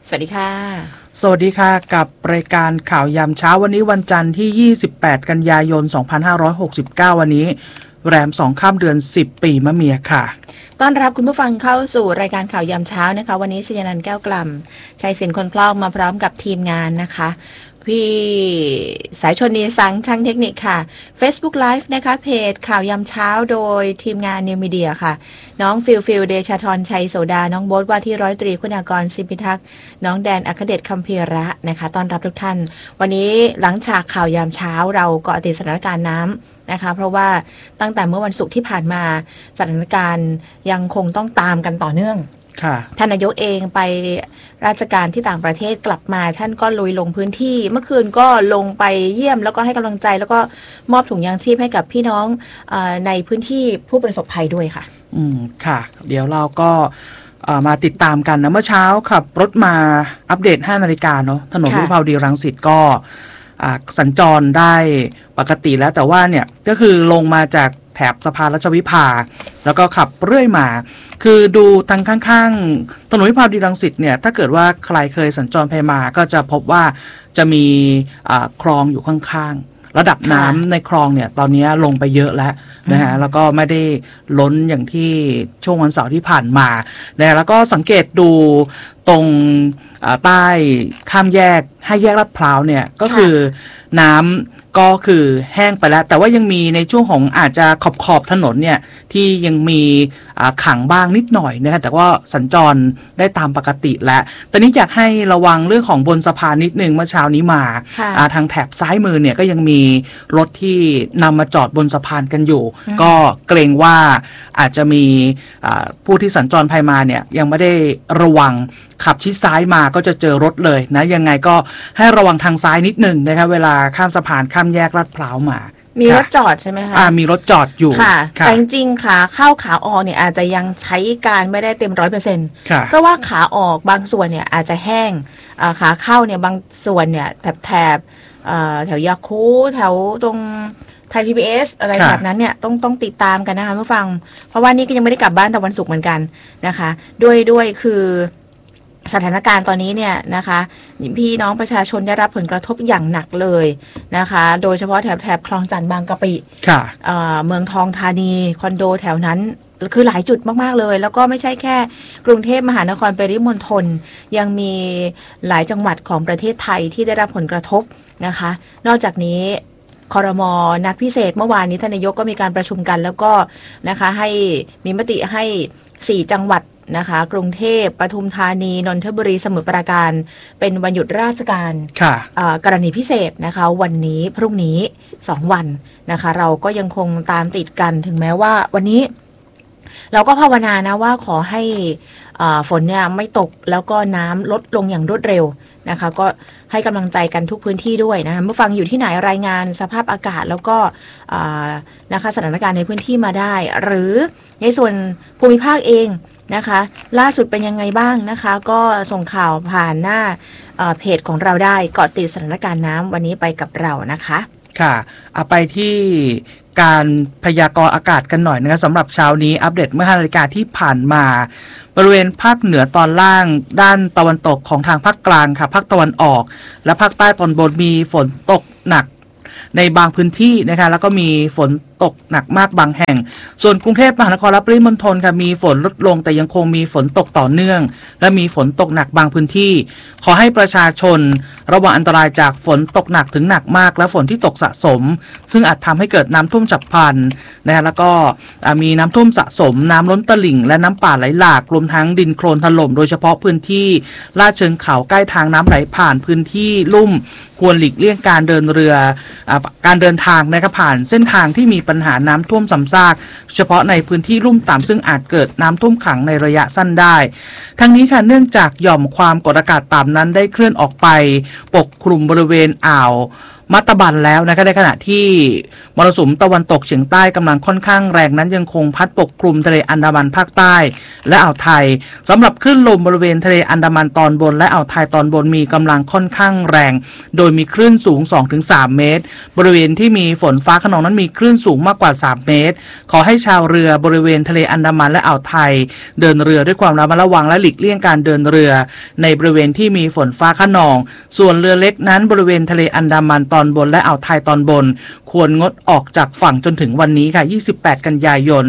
สวัสดีค่ะสวัสดีค่ะกับรายการข่าวยามเช้าวันนี้วันจันทร์ที่28กันยายน2569วันนี้แรม2ค่ำเดือน10ปีมะเมียค่ะต้อนรับคุณผู้ฟังเข้าสู่รายการข่าวยามเช้านะคะวันนี้ชยนันท์แก้วกล่ำชัยศิลป์คนคล่องมาพร้อมกับทีมงานนะคะพี่สายชนนีสังช่างเทคนิคค่ะ Facebook Live นะคะเพจข่าวยามเช้าโดยทีมงาน New Media ค่ะน้องฟิลเดชธรชัยโสดาน้องโบ๊ทว่าที่ร้อยตรีคุณากรสิพิทักษ์น้องแดนอัครเดชคัมภีระนะคะต้อนรับทุกท่านวันนี้หลังจากข่าวยามเช้าเราเกาะติดสถานการณ์น้ำนะคะเพราะว่าตั้งแต่เมื่อวันศุกร์ที่ผ่านมาสถานการณ์ยังคงต้องตามกันต่อเนื่องท่านนายกเองไปราชการที่ต่างประเทศกลับมาท่านก็ลุยลงพื้นที่เมื่อคืนก็ลงไปเยี่ยมแล้วก็ให้กำลังใจแล้วก็มอบถุงยางชีพให้กับพี่น้องในพื้นที่ผู้ประสบภัยด้วยค่ะค่ะเดี๋ยวเราก็มาติดตามกันนะเมื่อเช้าขับรถมาอัปเดต5 นาฬิกาเนาะถนนวิภาวดีรังสิตก็สัญจรได้ปกติแล้วแต่ว่าเนี่ยก็คือลงมาจากแถบสะพานรัชวิภาแล้วก็ขับเรื่อยมาคือดูทางข้างๆถนนวิภาวดีรังสิตเนี่ยถ้าเกิดว่าใครเคยสัญจรไปมาก็จะพบว่าจะมีคลองอยู่ข้างๆระดับน้ำในคลองเนี่ยตอนนี้ลงไปเยอะแล้วนะฮะแล้วก็ไม่ได้ล้นอย่างที่ช่วงวันเสาร์ที่ผ่านมานะแล้วก็สังเกตดูตรงใต้ข้ามแยก5 แยกลาดพร้าวเนี่ยก็คือน้ำก็คือแห้งไปแล้วแต่ว่ายังมีในช่วงของอาจจะขอบถนนเนี่ยที่ยังมีขังบ้างนิดหน่อยนะคะแต่ว่าสัญจรได้ตามปกติแล้วตอนนี้อยากให้ระวังเรื่องของบนสะพานนิดนึงเมื่อเช้านี้มาทางแถบซ้ายมือเนี่ยก็ยังมีรถที่นำมาจอดบนสะพานกันอยู่ก็เกรงว่าอาจจะมีผู้ที่สัญจรภายมาเนี่ยยังไม่ได้ระวังขับชิดซ้ายมาก็จะเจอรถเลยนะยังไงก็ให้ระวังทางซ้ายนิดนึงนะคะเวลาข้ามสะพานข้ามแยกลาดพร้าวมามีรถจอดใช่ไหมคะมีรถจอดอยู่ค่ะแต่จริงๆขาเข้าขาออกเนี่ยอาจจะยังใช้การไม่ได้เต็ม100%เพราะว่าขาออกบางส่วนเนี่ยอาจจะแห้งขาเข้าเนี่ยบางส่วนเนี่ยแถบแถวยาคูแถวตรงไทย PBS อะไรแบบนั้นเนี่ยต้องติดตามกันนะคะเมื่อฟังเพราะว่านี่ก็ยังไม่ได้กลับบ้านแต่วันศุกร์เหมือนกันนะคะด้วยคือสถานการณ์ตอนนี้เนี่ยนะคะพี่น้องประชาชนได้รับผลกระทบอย่างหนักเลยนะคะโดยเฉพาะแถบคลองจันทน์บางกะปิเมืองทองธานีคอนโดแถวนั้นคือหลายจุดมากๆเลยแล้วก็ไม่ใช่แค่กรุงเทพมหานครปริมณฑลยังมีหลายจังหวัดของประเทศไทยที่ได้รับผลกระทบนะคะนอกจากนี้ครม.นัดพิเศษเมื่อวานนี้ท่านนายกก็มีการประชุมกันแล้วก็นะคะให้มีมติให้4 จังหวัดนะคะกรุงเทพปทุมธานีนนทบุรีสมุทรปราการเป็นวันหยุดราชการกรณีพิเศษนะคะวันนี้พรุ่งนี้2 วันนะคะเราก็ยังคงตามติดกันถึงแม้ว่าวันนี้เราก็ภาวนานะว่าขอให้ฝนเนี่ยไม่ตกแล้วก็น้ำลดลงอย่างรวดเร็วนะคะก็ให้กำลังใจกันทุกพื้นที่ด้วยนะคะเมื่อฟังอยู่ที่ไหนรายงานสภาพอากาศแล้วก็นะคะสถานการณ์ในพื้นที่มาได้หรือในส่วนภูมิภาคเองนะคะล่าสุดเป็นยังไงบ้างนะคะก็ส่งข่าวผ่านหน้าเพจของเราได้เกาะติดสถานการณ์น้ำวันนี้ไปกับเรานะคะค่ะเอาไปที่การพยากรณ์อากาศกันหน่อยนะคะสำหรับเช้านี้อัปเดตเมื่อ5 นาฬิกาที่ผ่านมาบริเวณภาคเหนือตอนล่างด้านตะวันตกของทางภาคกลางค่ะภาคตะวันออกและภาคใต้ตอนบนมีฝนตกหนักในบางพื้นที่นะคะแล้วก็มีฝนตกหนักมากบางแห่งส่วนกรุงเทพมหานครและปริมณฑลค่ะมีฝนลดลงแต่ยังคงมีฝนตกต่อเนื่องและมีฝนตกหนักบางพื้นที่ขอให้ประชาชนระวังอันตรายจากฝนตกหนักถึงหนักมากและฝนที่ตกสะสมซึ่งอาจทำให้เกิดน้ำท่วมฉับพลันนะแล้วก็มีน้ำท่วมสะสมน้ำล้นตลิ่งและน้ำป่าไหลหลากรวมทั้งดินโคลนถล่มโดยเฉพาะพื้นที่ลาดเชิงเขาใกล้ทางน้ำไหลผ่านพื้นที่ลุ่มควรหลีกเลี่ยงการเดินเรือการเดินทางนะครับผ่านเส้นทางที่มีปัญหาน้ำท่วมซ้ำซากเฉพาะในพื้นที่ลุ่มต่ำซึ่งอาจเกิดน้ำท่วมขังในระยะสั้นได้ทั้งนี้ค่ะเนื่องจากหย่อมความกดอากาศต่ำนั้นได้เคลื่อนออกไปปกคลุมบริเวณอ่าวมัตตบันแล้วนะคะในขณะที่มรสุมตะวันตกเฉียงใต้กำลังค่อนข้างแรงนั้นยังคงพัดปกคลุมทะเลอันดามันภาคใต้และอ่าวไทยสำหรับคลื่นลมบริเวณทะเลอันดามันตอนบนและอ่าวไทยตอนบนมีกำลังค่อนข้างแรงโดยมีคลื่นสูง 2-3 เมตรบริเวณที่มีฝนฟ้าคะนองนั้นมีคลื่นสูงมากกว่า3 เมตรขอให้ชาวเรือบริเวณทะเลอันดามันและอ่าวไทยเดินเรือด้วยความระมัดระวังและหลีกเลี่ยงการเดินเรือในบริเวณที่มีฝนฟ้าคะนองส่วนเรือเล็กนั้นบริเวณทะเลอันดามันตอนบนและอ่าวไทยตอนบนควรงดออกจากฝั่งจนถึงวันนี้ค่ะ28 กันยายน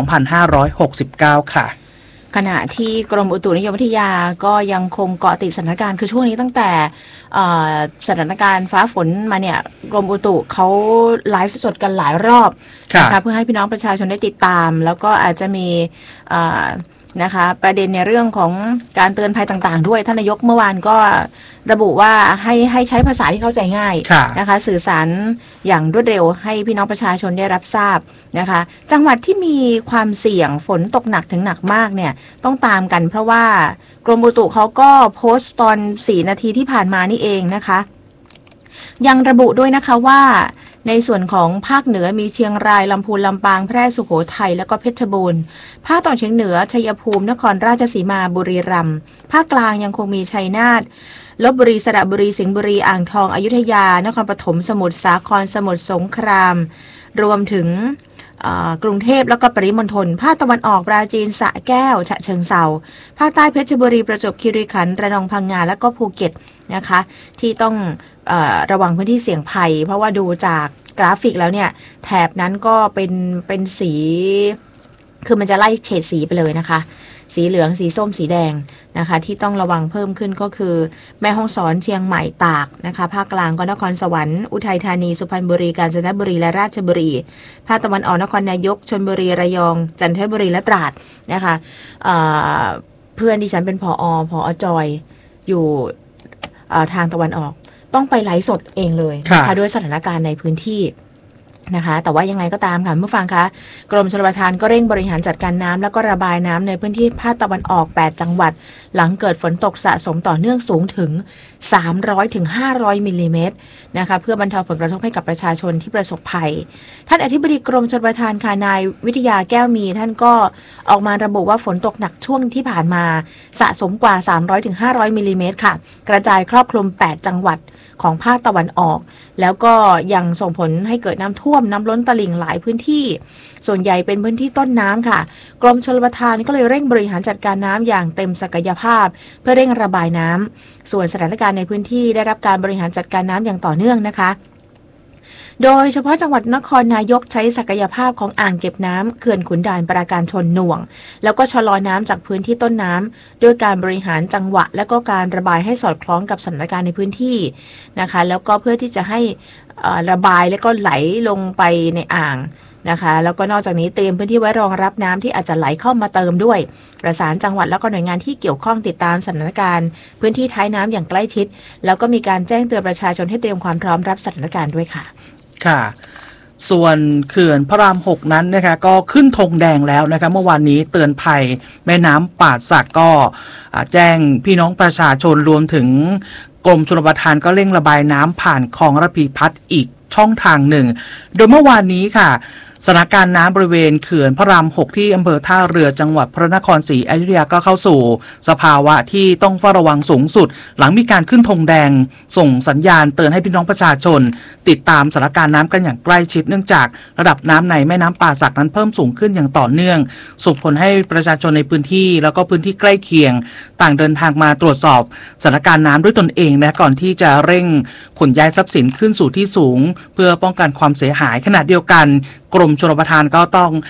2569 ค่ะขณะที่กรมอุตุนิยมวิทยาก็ยังคงเกาะติดสถานการณ์คือช่วงนี้ตั้งแต่สถานการณ์ฟ้าฝนมาเนี่ยกรมอุตุเขาไลฟ์สดกันหลายรอบนะคะเพื่อให้พี่น้องประชาชนได้ติดตามแล้วก็อาจจะมีนะคะประเด็นในเรื่องของการเตือนภัยต่างๆด้วยท่านนายกเมื่อวานก็ระบุว่าให้ใช้ภาษาที่เข้าใจง่ายนะคะสื่อสารอย่างรวดเร็วให้พี่น้องประชาชนได้รับทราบนะคะจังหวัดที่มีความเสี่ยงฝนตกหนักถึงหนักมากเนี่ยต้องตามกันเพราะว่ากรมอุตุเขาก็โพสต์ตอน4 นาทีที่ผ่านมานี่เองนะคะยังระบุด้วยนะคะว่าในส่วนของภาคเหนือมีเชียงรายลำพูนลำปางแพร่สุโขทัยแล้วก็เพชรบูรณ์ภาคตะวันออกเฉียงเหนือชัยภูมินครราชสีมาบุรีรัมย์ภาคกลางยังคงมีชัยนาทลพบุรีสระบุรีสิงห์บุรีอ่างทองอยุธยานครปฐมสมุทรสาครสมุทรสงครามรวมถึงกรุงเทพแล้วก็ปริมณฑลภาคตะวันออกปราจีนสระแก้วฉะเชิงเทราภาคใต้เพชรบุรีประจวบคีรีขันธ์ระนองพังงาและก็ภูเก็ตนะคะที่ต้องระวังพื้นที่เสี่ยงภัยเพราะว่าดูจากกราฟิกแล้วเนี่ยแถบนั้นก็เป็นสีคือมันจะไล่เฉดสีไปเลยนะคะสีเหลืองสีส้มสีแดงนะคะที่ต้องระวังเพิ่มขึ้นก็คือแม่ฮ่องสอนเชียงใหม่ตากนะคะภาคกลางก็นครสวรรค์อุทัยธานีสุพรรณบุรีกาญจนบุรีและราชบุรีภาคตะวันออกนครนายกชลบุรีระยองจันทบุรีและตราดนะคะเพื่อนดิฉันเป็นผอจอยอยู่ทางตะวันออกต้องไปไลฟ์สดเองเลยนะคะด้วยสถานการณ์ในพื้นที่นะคะแต่ว่ายังไงก็ตามค่ะผู้ฟังคะกรมชลประทานก็เร่งบริหารจัดการน้ำแล้วก็ระบายน้ำในพื้นที่ภาคตะวันออก8 จังหวัดหลังเกิดฝนตกสะสมต่อเนื่องสูงถึง300 ถึง 500 มิลลิเมตรนะคะเพื่อบรรเทาผลกระทบให้กับประชาชนที่ประสบภัยท่านอธิบดีกรมชลประทานค่ะนายวิทยาแก้วมีท่านก็ออกมาระบุว่าฝนตกหนักช่วงที่ผ่านมาสะสมกว่า300 ถึง 500 มิลลิเมตรค่ะกระจายครอบคลุม8 จังหวัดของภาคตะวันออกแล้วก็ยังส่งผลให้เกิดน้ำท่วมน้ำล้นตลิ่งหลายพื้นที่ส่วนใหญ่เป็นพื้นที่ต้นน้ำค่ะกรมชลประทานก็เลยเร่งบริหารจัดการน้ำอย่างเต็มศักยภาพเพื่อเร่งระบายน้ำส่วนสถานการณ์ในพื้นที่ได้รับการบริหารจัดการน้ำอย่างต่อเนื่องนะคะโดยเฉพาะจังหวัดนครนายกใช้ศักยภาพของอ่างเก็บน้ำเขื่อนขุนด่านปราการชนหน่วงแล้วก็ชะลอน้ำจากพื้นที่ต้นน้ำด้วยการบริหารจังหวะและก็การระบายให้สอดคล้องกับสถานการณ์ในพื้นที่นะคะแล้วก็เพื่อที่จะให้ระบายแล้วก็ไหลลงไปในอ่างนะคะแล้วก็นอกจากนี้เตรียมพื้นที่ไว้รองรับน้ำที่อาจจะไหลเข้ามาเติมด้วยประสานจังหวัดแล้วก็หน่วยงานที่เกี่ยวข้องติดตามสถานการณ์พื้นที่ท้ายน้ำอย่างใกล้ชิดแล้วก็มีการแจ้งเตือนประชาชนให้เตรียมความพร้อมรับสถานการณ์ด้วยค่ะค่ะส่วนเขื่อนพระราม6นั้นนะคะก็ขึ้นธงแดงแล้วนะคะเมื่อวานนี้เตือนภัยแม่น้ำป่าสักก็แจ้งพี่น้องประชาชนรวมถึงกรมชลประทานก็เร่งระบายน้ำผ่านคลองระพีพัฒน์อีกช่องทางหนึ่งโดยเมื่อวานนี้ค่ะสถานการณ์น้ำบริเวณเขื่อนพระราม6ที่อำเภอท่าเรือจังหวัดพระนครศรีอยุธยาก็เข้าสู่สภาวะที่ต้องเฝ้าระวังสูงสุดหลังมีการขึ้นธงแดงส่งสัญญาณเตือนให้พี่น้องประชาชนติดตามสถานการณ์น้ำกันอย่างใกล้ชิดเนื่องจากระดับน้ำในแม่น้ำป่าสักนั้นเพิ่มสูงขึ้นอย่างต่อเนื่องส่งผลให้ประชาชนในพื้นที่แล้วก็พื้นที่ใกล้เคียงต่างเดินทางมาตรวจสอบสถานการณ์น้ำด้วยตนเองนะก่อนที่จะเร่งขนย้ายทรัพย์สินขึ้นสู่ที่สูงเพื่อป้องกันความเสียหายขณะเดียวกันกรมชลประทานก็ต้อง